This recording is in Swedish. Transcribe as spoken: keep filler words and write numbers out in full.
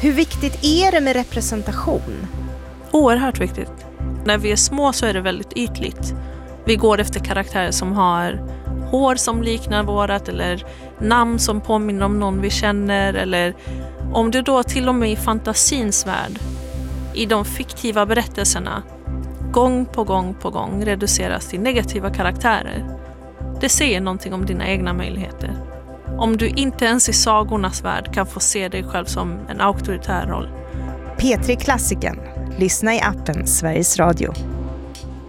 Hur viktigt är det med representation? Oerhört viktigt. När vi är små så är det väldigt ytligt. Vi går efter karaktärer som har hår som liknar vårat eller namn som påminner om någon vi känner. Eller om du då till och med i fantasins värld, i de fiktiva berättelserna, gång på gång på gång reduceras till negativa karaktärer. Det säger någonting om dina egna möjligheter. Om du inte ens i sagornas värld kan få se dig själv som en auktoritär roll. P tre Klassiken. Lyssna i appen Sveriges Radio.